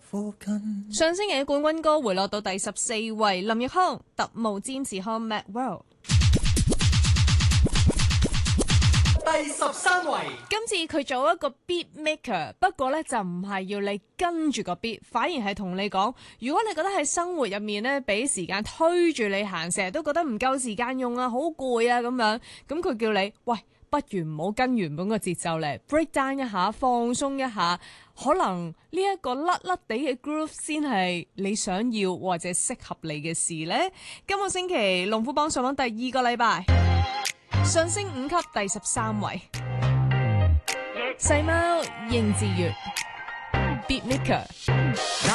上星期嘅冠軍歌回落到第14位，林奕匡特務詹士康 Mad World。 第13位， 今次佢做一個 beat maker， 不過咧就唔係要你跟住個 beat， 反而係同你講，如果你覺得喺生活入面咧俾時間推住你行，成日都覺得唔夠時間用啊，好攰啊咁樣，咁佢叫你喂，不如唔好跟原本個節奏嚟 break down 一下，放鬆一下，可能呢一個甩甩地嘅 groove 先係你想要或者適合你嘅事呢。今個星期龍虎榜上榜第2個禮拜，上升5級第13位，細貓應志月 Beat Maker。